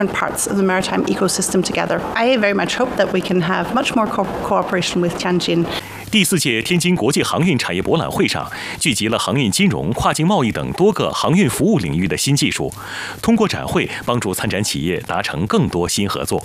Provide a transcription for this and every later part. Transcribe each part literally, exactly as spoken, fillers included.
parts of the maritime ecosystem together. I very much hope that we can have much more co- cooperation with Tianjin. 第四届天津国际航运产业博览会上，聚集了航运金融、跨境贸易等多个航运服务领域的新技术，通过展会帮助参展企业达成更多新合作。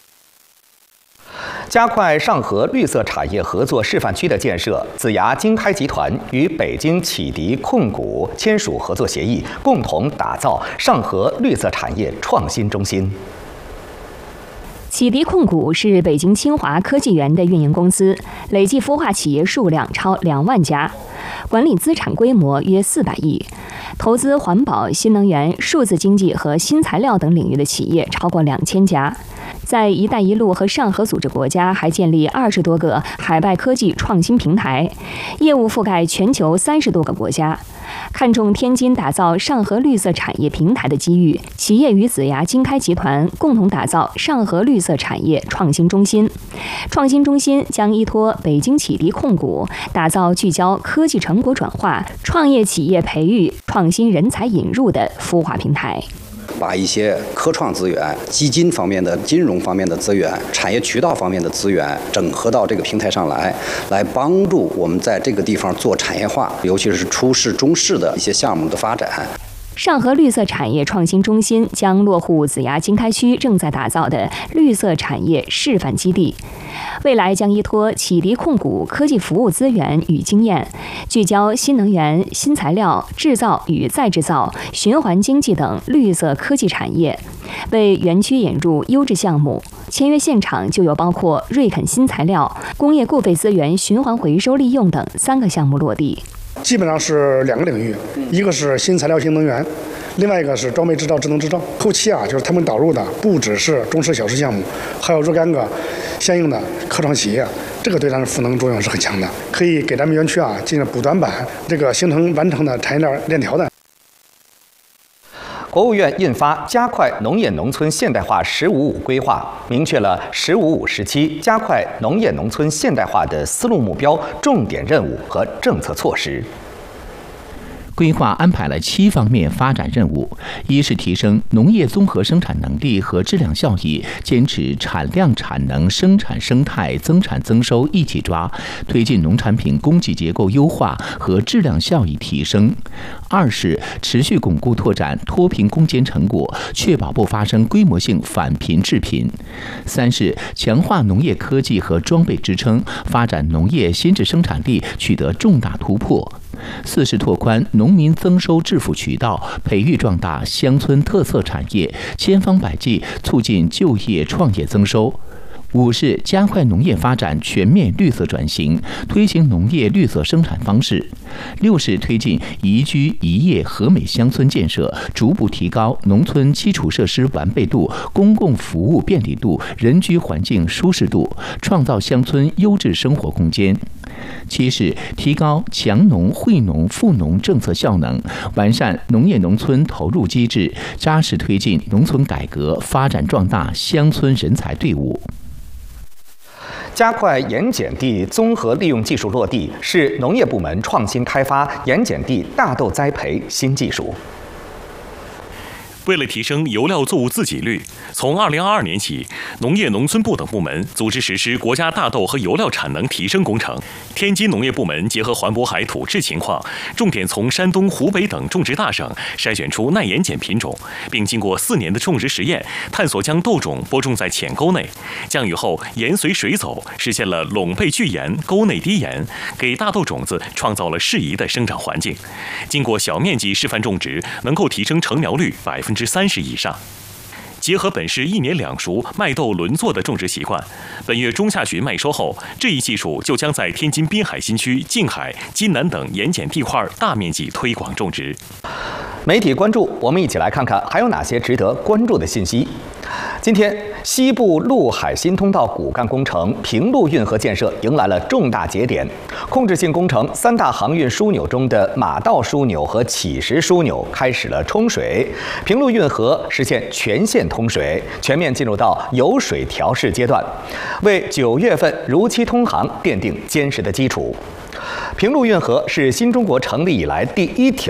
加快上合绿色产业合作示范区的建设，子牙经开集团与北京启迪控股签署合作协议，共同打造上合绿色产业创新中心。 启迪控股是北京清华科技园的运营公司，累计孵化企业数量超两万家，管理资产规模约四百亿，投资环保、新能源、数字经济和新材料等领域的企业超过两千家。 在“一带一路”和上合组织国家，还建立二十多个海外科技创新平台，业务覆盖全球三十多个国家。看中天津打造上合绿色产业平台的机遇，企业与子牙经开集团共同打造上合绿色产业创新中心。创新中心将依托北京启迪控股，打造聚焦科技成果转化、创业企业培育、创新人才引入的孵化平台。 把一些科创资源、基金方面的、金融方面的资源、产业渠道方面的资源整合到这个平台上来，来帮助我们在这个地方做产业化，尤其是初试、中试的一些项目的发展。 上合绿色产业创新中心将落户子牙经开区正在打造的绿色产业示范基地，未来将依托启迪控股科技服务资源与经验，聚焦新能源、新材料、制造与再制造、循环经济等绿色科技产业，为园区引入优质项目。签约现场就有包括瑞肯新材料、工业固废资源循环回收利用等三个项目落地。 基本上是两个领域，一个是新材料、新能源，另外一个是装备制造、智能制造。后期啊，就是他们导入的不只是中试、小试项目，还有若干个相应的科创企业，这个对咱的赋能作用是很强的，可以给咱们园区啊进行补短板，这个形成完成的产业链链条的。 国务院印发《加快农业农村现代化“十五五”规划》，明确了“十五五”时期加快农业农村现代化的思路目标、重点任务和政策措施。 规划安排了七方面发展任务：一是提升农业综合生产能力和质量效益，坚持产量、产能、生产生态、增产增收一起抓，推进农产品供给结构优化和质量效益提升；二是持续巩固拓展脱贫攻坚成果，确保不发生规模性返贫致贫；三是强化农业科技和装备支撑，发展农业新质生产力取得重大突破；四是拓宽农民增收致富渠道，培育壮大乡村特色产业，千方百计促进就业创业增收。五是加快农业发展全面绿色转型，推行农业绿色生产方式。六是推进宜居宜业和美乡村建设，逐步提高农村基础设施完备度、公共服务便利度、人居环境舒适度，创造乡村优质生活空间。七是提高强农惠农富农政策效能，完善农业农村投入机制，扎实推进农村改革，发展壮大乡村人才队伍。 加快盐碱地综合利用技术落地，是农业部门创新开发盐碱地大豆栽培新技术。 为了提升油料作物自给率，从二零二二年起，农业农村部等部门组织实施国家大豆和油料产能提升工程。天津农业部门结合环渤海土质情况，重点从山东、湖北等种植大省筛选出耐盐碱品种，并经过四年的种植实验，探索将豆种播种在浅沟内，降雨后盐随水走，实现了垄背聚盐、沟内低盐，给大豆种子创造了适宜的生长环境。经过小面积示范种植，能够提升成苗率百分之三十以上。结合本市一年两熟麦豆轮作的种植习惯，本月中下旬麦收后，这一技术就将在天津滨海新区、静海、津南等盐碱地块大面积推广种植。 媒体关注，我们一起来看看还有哪些值得关注的信息。今天，西部陆海新通道骨干工程平陆运河建设迎来了重大节点。控制性工程三大航运枢纽中的马道枢纽和乞石枢纽开始了冲水，平陆运河实现全线通水，全面进入到有水调试阶段，为九月份如期通航奠定坚实的基础。平陆运河是新中国成立以来第一条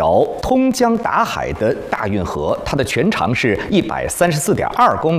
通江达海的大运河，它的全长是一百三十四点二公里。